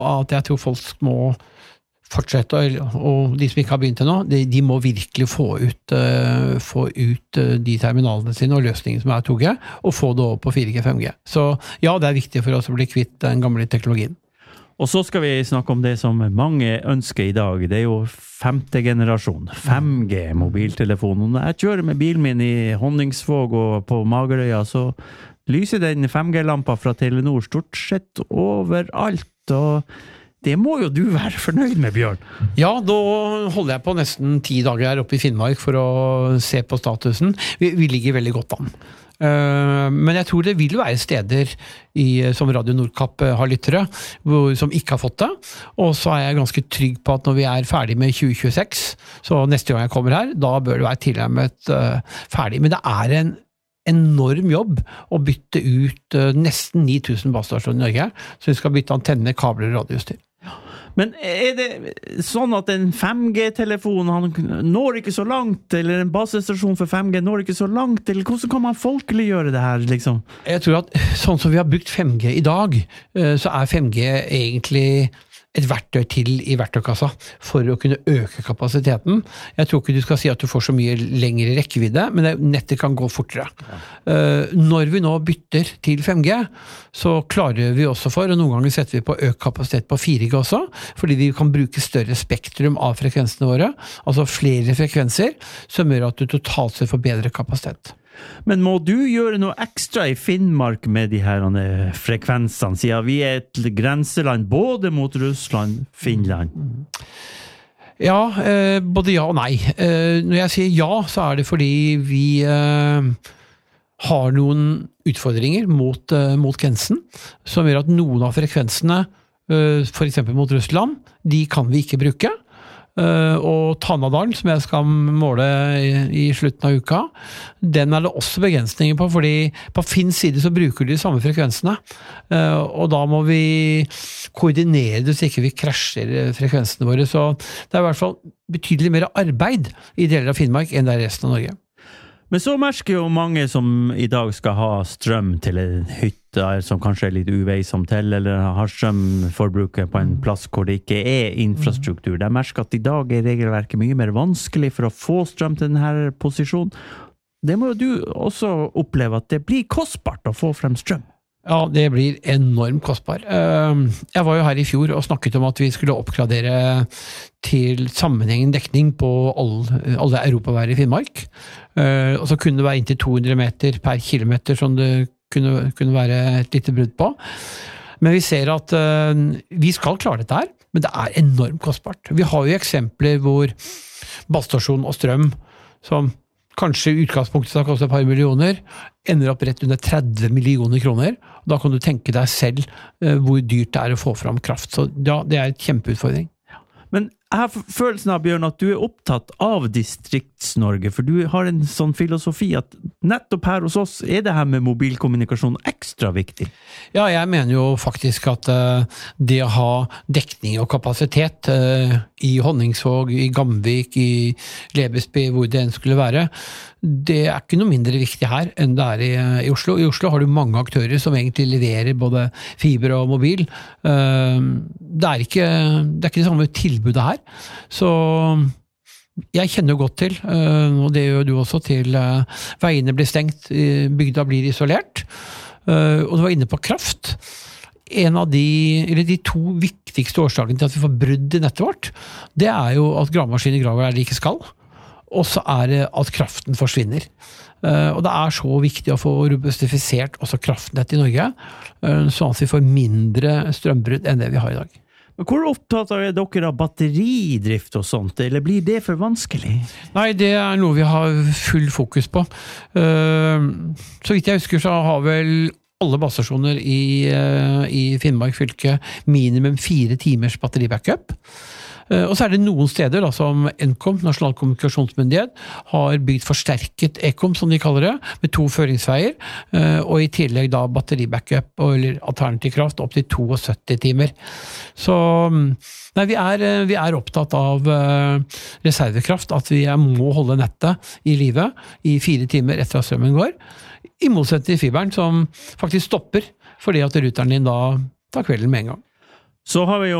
at jeg tror folk må fortsette, og de som ikke har begynt ennå, de må virkelig få ut de terminalene sine og løsningene som 2G, og få det over på 4G, 5G. Så ja, det viktig for oss å bli kvitt den gamle teknologien. Og så skal vi snakke om det som mange ønsker i dag. Det jo 5. generasjon, 5G mobiltelefon. Når jeg kjører med bilen min i Honningsvåg og på Magerøya, så lyser den 5G-lampa fra Telenor stort sett overalt, og det må jo du være fornøyd med, Bjørn. Ja, da holder jeg på nesten 10 dager her oppe i Finnmark for å se på statusen. Vi ligger veldig godt an. Men jeg tror det vil være steder som Radio Nordkapp har lyttere, som ikke har fått det. Og så jeg ganske trygg på at når vi ferdig med 2026, så neste gang jeg kommer her, da bør det være tilnærmet ferdig. Men det en enorm jobb å bytte ut nesten 9000 basestasjoner i Norge, så vi skal bytte antenner, kabler og radioutstyr. Men det sånn at en 5G-telefon når ikke så langt, eller en basestasjon for 5G når ikke så langt, eller hvordan kan man folkeliggjøre det her, liksom? Jeg tror at sånn som vi har brukt 5G i dag, så 5G egentlig et verktøy til i verktøykassa for å kunne øke kapasiteten. Jeg tror ikke du skal si at du får så mye lengre rekkevidde, men nettet kan gå fortere. Når vi nå bytter til 5G, så klarer vi også og noen ganger setter vi på økt kapasitet på 4G også, fordi vi kan bruke større spektrum av frekvensene våre, altså flere frekvenser, som gjør at du totalt sett får bedre kapasitet. Men må du gjøre noe ekstra i Finnmark med de her frekvensene, siden vi et grenseland både mot Russland, Finland? Ja, både ja og nei. Når jeg sier ja, så det fordi vi har noen utfordringer mot grensen, som gjør at noen av frekvensene, for eksempel mot Russland, de kan vi ikke bruke. Og Tanadalen, som jeg skal måle i slutten av uka, den det også begrensninger på, fordi på Finns side så bruker de samme frekvensene, og da må vi koordinere det så ikke vi krasjer frekvensene våre, så det i hvert fall betydelig mer arbeid i deler av Finnmark enn det resten av Norge. Men så merker jo mange som i dag skal ha strøm til en hytte som kanskje litt uveisom til, eller har strømforbruket på en plass hvor det ikke infrastruktur. De merker at i dag regelverket mye mer vanskelig for å få strøm til denne posisjonen. Det må jo du også oppleve, at det blir kostbart å få frem strøm. Ja, det blir enormt kostbar. Jeg var jo her i fjor og snakket om at vi skulle oppgradere til sammenhengende dekning på alle europaveier i Finnmark. Og så kunne det være inntil 200 meter per kilometer som det kunne være et lite brudd på. Men vi ser at vi skal klare dette her, men det enormt kostbart. Vi har jo eksempler hvor basestasjon og strøm som kanskje i utgangspunktet skal koste et par millioner, ender opp rett under 30 millioner kroner. Da kan du tenke deg selv hvor dyrt det å få fram kraft. Så ja, det et kjempeutfordring. Men jeg har følelsen av, Bjørn, at du opptatt av Distrikts-Norge, for du har en sånn filosofi at nettopp her hos oss det her med mobilkommunikasjon ekstra viktig. Ja, jeg mener jo faktisk at det å ha dekning og kapasitet i Honningsvåg, i Gamvik, i Lebesby, hvor det skulle være, det ikke noe mindre viktig her enn det i Oslo. I Oslo har du mange aktører som egentlig leverer både fiber og mobil. Det ikke det samme tilbudet her. Så jeg kjenner jo godt til, og det gjør du også, til veiene blir stengt, bygda blir isolert, og du var inne på kraft. En av de to viktigste årsakene til at vi får brudd i nettet vårt, det jo at gravemaskinen graver der det ikke skal, og så det at kraften forsvinner. Og det så viktig å få robustifisert også kraftnett i Norge, sånn at vi får mindre strømbrudd enn det vi har i dag. Men hvor opptatt dere av batteridrift og sånt, eller blir det for vanskelig? Nei, det noe vi har full fokus på. Så vidt jeg husker så har vel alle basestasjoner i Finnmark fylke minimum 4 timers batteribackup. Og så det noen steder da, som Nkom, Nasjonal kommunikasjonsmyndighet, har bygd forsterket Ekom, som de kaller det, med 2 føringsveier, og i tillegg da batteribackup eller alternativ kraft opp til 72 timer. Så nei, vi opptatt av reservekraft, at vi må holde nettet i livet i 4 timer etter at strømmen går, i motsetning til fiberen, som faktisk stopper, fordi at ruteren din da tar kvelden med en gang. Så har vi jo